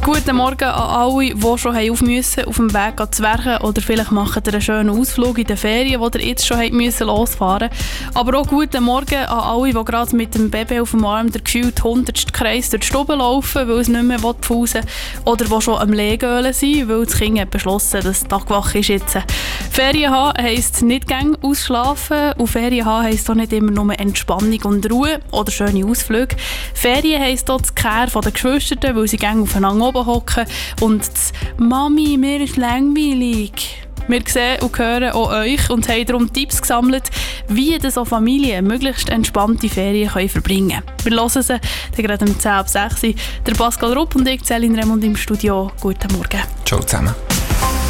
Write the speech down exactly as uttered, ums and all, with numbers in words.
Guten Morgen an alle, die schon auf müssen, auf dem Weg zu werken oder vielleicht machen ihr einen schönen Ausflug in den Ferien, wo ihr jetzt schon müssen losfahren müssen. Aber auch guten Morgen an alle, die gerade mit dem Baby auf dem Arm der gefühlt hundertste Kreis durch die Stube laufen, weil es nicht mehr pfusen will, oder die schon am Legölen sind, weil das Kind hat beschlossen, dass die Tagwache ist jetzt. Ferien haben heisst nicht gäng ausschlafen und Ferien haben heisst auch nicht immer nur Entspannung und Ruhe oder schöne Ausflüge. Ferien heisst auch das Care der Geschwister, weil sie gäng aufeinander oben hocken und das «Mami, mir ist langweilig». Wir sehen und hören auch euch und haben darum Tipps gesammelt, wie das auch Familien möglichst entspannte Ferien können verbringen können. Wir hören sie gerade um zehn ab sechs. Der Pascal Rupp und ich, Céline Remund im Studio. Guten Morgen. Ciao zusammen.